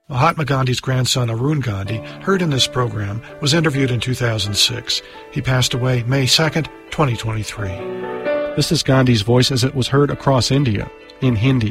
Mahatma Gandhi's grandson Arun Gandhi, heard in this program, was interviewed in 2006. He passed away May 2nd, 2023. This is Gandhi's voice as it was heard across India, in Hindi.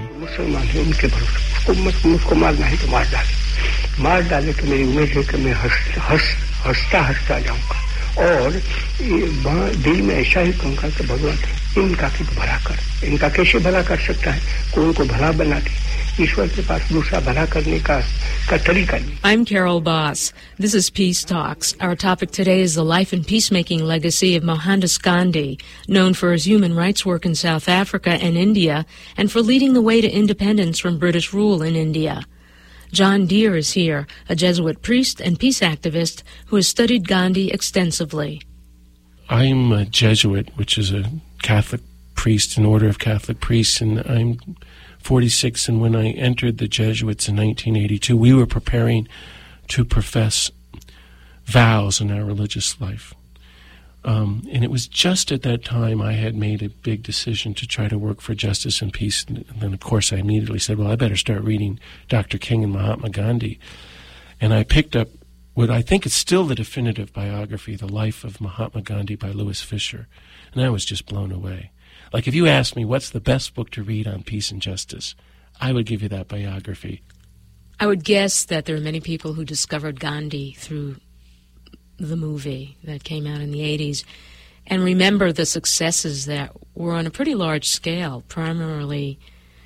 और दिल में ऐसा ही कहूँगा कि भगवान इनका भी भला कर, इनका कैसे भला कर सकता है, कोई उनको भला बना दे, ईश्वर के पास दूसरा भला करने का तरीका नहीं. I'm Carol Boss. This is Peace Talks. Our topic today is the life and peacemaking legacy of Mohandas Gandhi, known for his human rights work in South Africa and India, and for leading the way to independence from British rule in India. John Deere is here, a Jesuit priest and peace activist who has studied Gandhi extensively. I'm a Jesuit, which is a Catholic priest, an order of Catholic priests, and I'm 46, and when I entered the Jesuits in 1982, we were preparing to profess vows in our religious life. And it was just at that time I had made a big decision to try to work for justice and peace. And then, of course, I immediately said, well, I better start reading Dr. King and Mahatma Gandhi. And I picked up what I think is still the definitive biography, The Life of Mahatma Gandhi by Louis Fisher. And I was just blown away. Like, if you asked me what's the best book to read on peace and justice, I would give you that biography. I would guess that there are many people who discovered Gandhi through the movie that came out in the 80s and remember the successes that were on a pretty large scale, primarily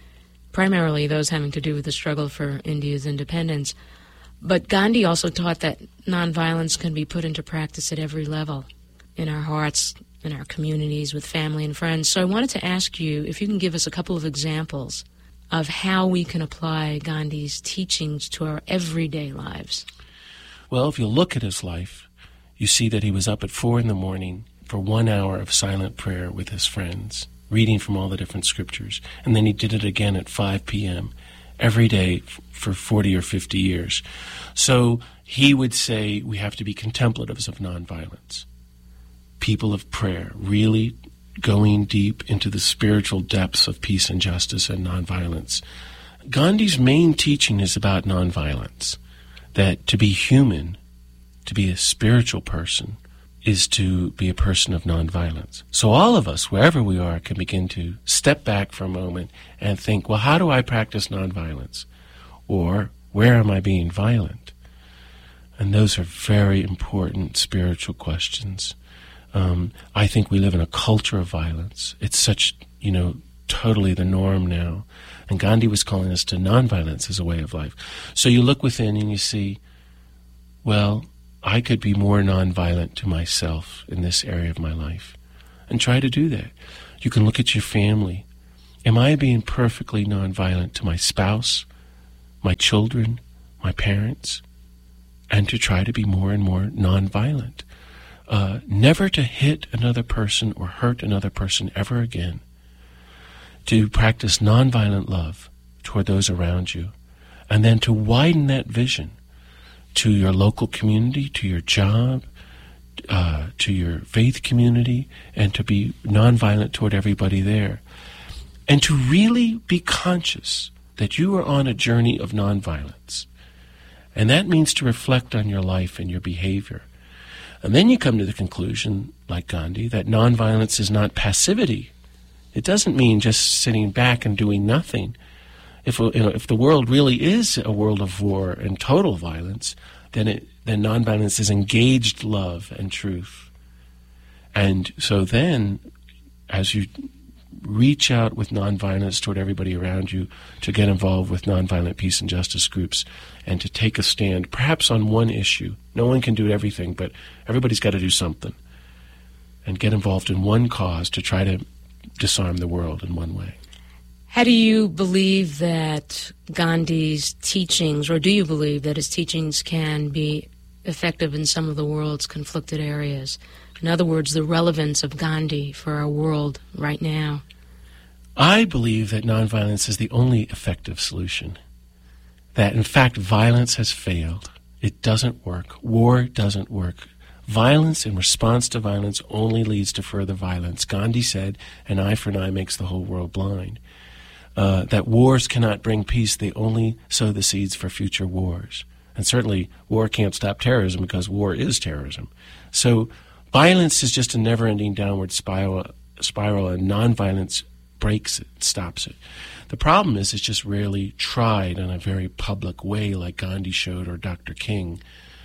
those having to do with the struggle for India's independence. But Gandhi also taught that nonviolence can be put into practice at every level, in our hearts, in our communities, with family and friends. So I wanted to ask you if you can give us a couple of examples of how we can apply Gandhi's teachings to our everyday lives. Well, if you look at his life, you see that he was up at 4 a.m. for 1 hour of silent prayer with his friends, reading from all the different scriptures. And then he did it again at 5 p.m. every day for 40 or 50 years. So he would say we have to be contemplatives of nonviolence, people of prayer, really going deep into the spiritual depths of peace and justice and nonviolence. Gandhi's main teaching is about nonviolence, that to be human, to be a spiritual person, is to be a person of nonviolence. So all of us, wherever we are, can begin to step back for a moment and think, well, how do I practice nonviolence? Or, where am I being violent? And those are very important spiritual questions. I think we live in a culture of violence. It's such, totally the norm now. And Gandhi was calling us to nonviolence as a way of life. So you look within and you see, well, I could be more nonviolent to myself in this area of my life, and try to do that. You can look at your family. Am I being perfectly nonviolent to my spouse, my children, my parents? And to try to be more and more nonviolent. Never to hit another person or hurt another person ever again. To practice nonviolent love toward those around you. And then to widen that vision to your local community, to your job, to your faith community, and to be nonviolent toward everybody there. And to really be conscious that you are on a journey of nonviolence. And that means to reflect on your life and your behavior. And then you come to the conclusion, like Gandhi, that nonviolence is not passivity. It doesn't mean just sitting back and doing nothing. If the world really is a world of war and total violence, then nonviolence is engaged love and truth. And so then, as you reach out with nonviolence toward everybody around you, to get involved with nonviolent peace and justice groups, and to take a stand, perhaps on one issue. No one can do everything, but everybody's got to do something. And get involved in one cause to try to disarm the world in one way. How do you believe that Gandhi's teachings, or do you believe that his teachings can be effective in some of the world's conflicted areas? In other words, the relevance of Gandhi for our world right now. I believe that nonviolence is the only effective solution. That, in fact, violence has failed. It doesn't work. War doesn't work. Violence in response to violence only leads to further violence. Gandhi said, an eye for an eye makes the whole world blind. that wars cannot bring peace. They only sow the seeds for future wars. And certainly war can't stop terrorism because war is terrorism. So violence is just a never-ending downward spiral, and nonviolence breaks it, stops it. The problem is it's just rarely tried in a very public way like Gandhi showed, or Dr. King,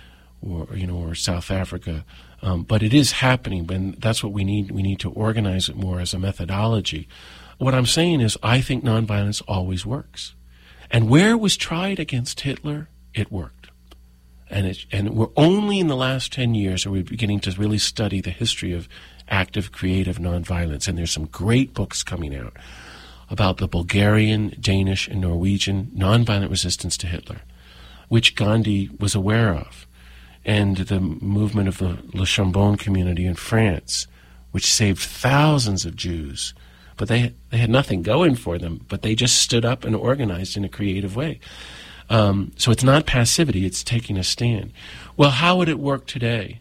or South Africa. But it is happening, and that's what we need. We need to organize it more as a methodology. What I'm saying is I think nonviolence always works. And where it was tried against Hitler, it worked. And we're only in the last 10 years are we beginning to really study the history of active, creative nonviolence. And there's some great books coming out about the Bulgarian, Danish, and Norwegian nonviolent resistance to Hitler, which Gandhi was aware of, and the movement of the Le Chambon community in France, which saved thousands of Jews. But they had nothing going for them, but they just stood up and organized in a creative way. So it's not passivity, it's taking a stand. Well, how would it work today?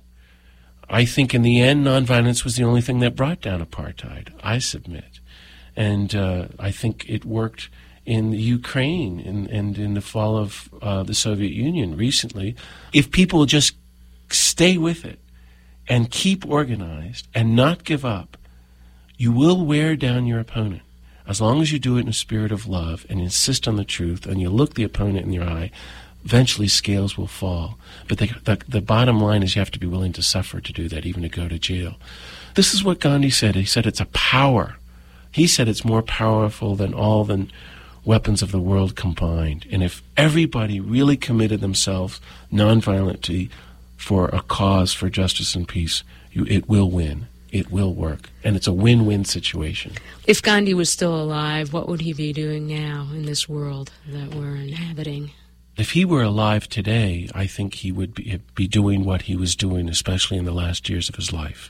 I think in the end, nonviolence was the only thing that brought down apartheid, I submit. And I think it worked in the Ukraine and in the fall of the Soviet Union recently. If people just stay with it and keep organized and not give up, you will wear down your opponent. As long as you do it in a spirit of love and insist on the truth and you look the opponent in your eye, eventually scales will fall. But the bottom line is you have to be willing to suffer to do that, even to go to jail. This is what Gandhi said. He said it's a power. He said it's more powerful than all the weapons of the world combined. And if everybody really committed themselves nonviolently for a cause for justice and peace, it will win. It will work. And it's a win-win situation. If Gandhi was still alive, what would he be doing now in this world that we're inhabiting? If he were alive today, I think he would be doing what he was doing, especially in the last years of his life,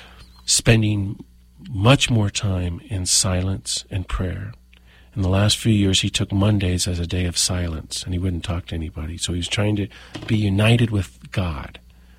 spending much more time in silence and prayer. In the last few years, he took Mondays as a day of silence, and he wouldn't talk to anybody. So he was trying to be united with God,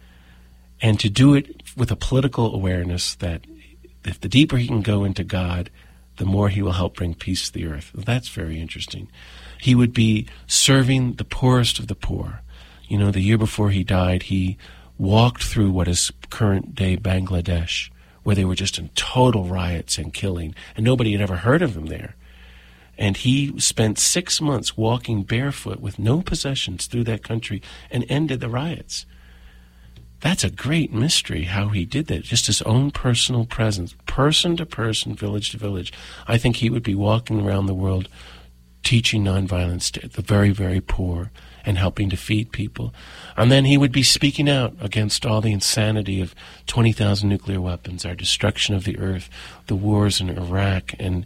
and to do it with a political awareness that if the deeper he can go into God, the more he will help bring peace to the earth. That's very interesting. He would be serving the poorest of the poor. You know, the year before he died, he walked through what is current-day Bangladesh, where they were just in total riots and killing, and nobody had ever heard of him there. And he spent 6 months walking barefoot with no possessions through that country and ended the riots. That's a great mystery, how he did that, just his own personal presence, person to person, village to village. I think he would be walking around the world teaching nonviolence to the very, very poor and helping to feed people. And then he would be speaking out against all the insanity of 20,000 nuclear weapons, our destruction of the earth, the wars in Iraq and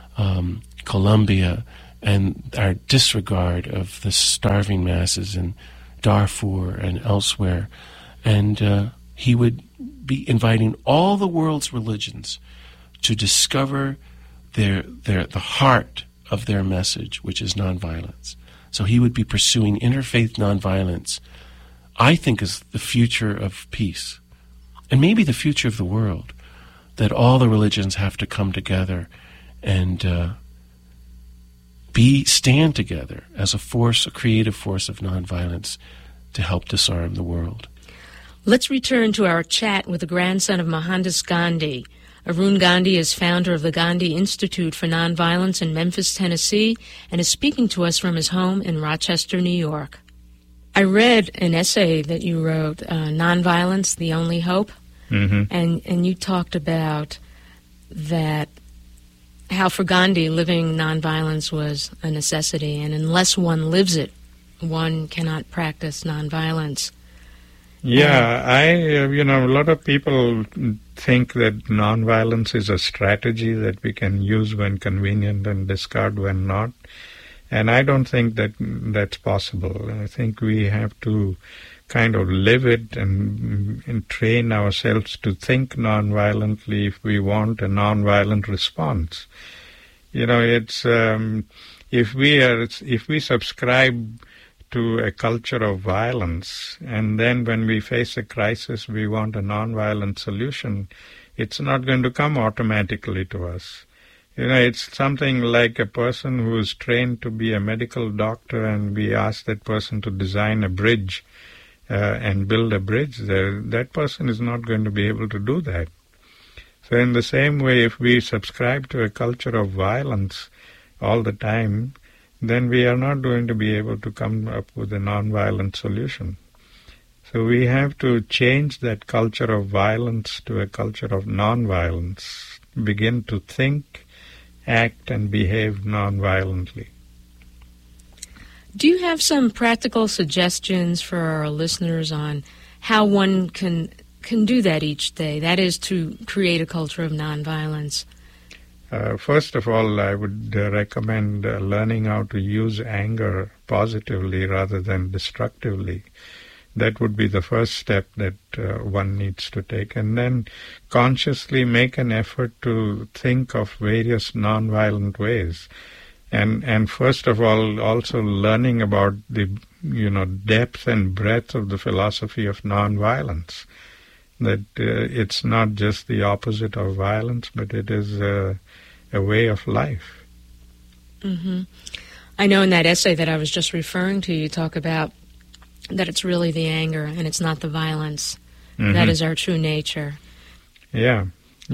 Colombia, and our disregard of the starving masses in Darfur and elsewhere. And he would be inviting all the world's religions to discover the heart of their message, which is nonviolence. So he would be pursuing interfaith nonviolence, I think, is the future of peace, and maybe the future of the world, that all the religions have to come together and stand together as a force, a creative force of nonviolence to help disarm the world. Let's return to our chat with the grandson of Mohandas Gandhi. Arun Gandhi is founder of the Gandhi Institute for Nonviolence in Memphis, Tennessee, and is speaking to us from his home in Rochester, New York. I read an essay that you wrote, Nonviolence, the Only Hope, and you talked about that, how for Gandhi living nonviolence was a necessity, and unless one lives it, one cannot practice nonviolence. Yeah, a lot of people think that nonviolence is a strategy that we can use when convenient and discard when not. And I don't think that that's possible. I think we have to kind of live it and train ourselves to think nonviolently if we want a nonviolent response. You know, it's if we subscribe to a culture of violence, and then when we face a crisis we want a nonviolent solution, it's not going to come automatically to us. It's something like a person who is trained to be a medical doctor, and we ask that person to design a bridge and build a bridge. That person is not going to be able to do that. So in the same way, if we subscribe to a culture of violence all the time, then we are not going to be able to come up with a non-violent solution. So we have to change that culture of violence to a culture of non-violence, begin to think, act, and behave non-violently. Do you have some practical suggestions for our listeners on how one can do that each day? That is, to create a culture of nonviolence. First of all, I would recommend learning how to use anger positively rather than destructively. That would be the first step that one needs to take. And then consciously make an effort to think of various nonviolent ways. And first of all, also learning about the depth and breadth of the philosophy of nonviolence. That it's not just the opposite of violence, but it is a way of life. Mm-hmm. I know in that essay that I was just referring to, you talk about that it's really the anger and it's not the violence. Mm-hmm. That is our true nature. Yeah.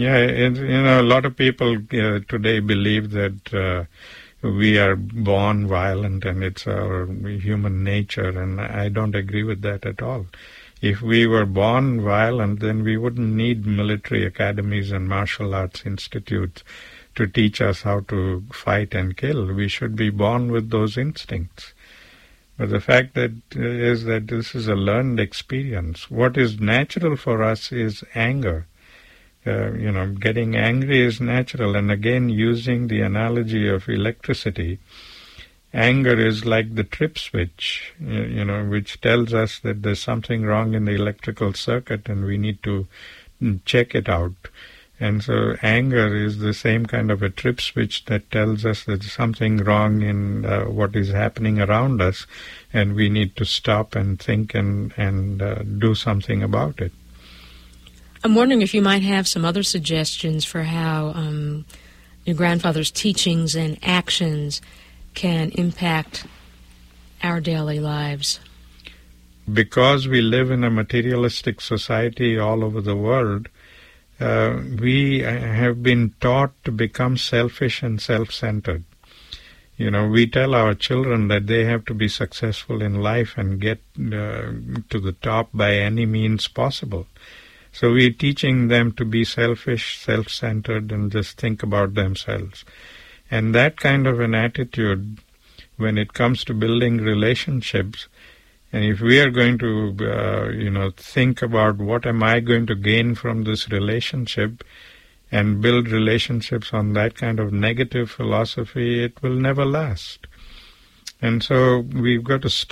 A lot of people today believe that we are born violent and it's our human nature, and I don't agree with that at all. If we were born violent, then we wouldn't need military academies and martial arts institutes to teach us how to fight and kill. We should be born with those instincts. But the fact is that this is a learned experience. What is natural for us is anger. Getting angry is natural. And again, using the analogy of electricity, anger is like the trip switch, which tells us that there's something wrong in the electrical circuit and we need to check it out. And so anger is the same kind of a trip switch that tells us that there's something wrong in what is happening around us, and we need to stop and think and do something about it. I'm wondering if you might have some other suggestions for how your grandfather's teachings and actions can impact our daily lives. Because we live in a materialistic society all over the world, we have been taught to become selfish and self-centered. We tell our children that they have to be successful in life and get to the top by any means possible. So we're teaching them to be selfish, self-centered, and just think about themselves. And that kind of an attitude, when it comes to building relationships, and if we are going to, think about what am I going to gain from this relationship and build relationships on that kind of negative philosophy, it will never last. And so we've got to stop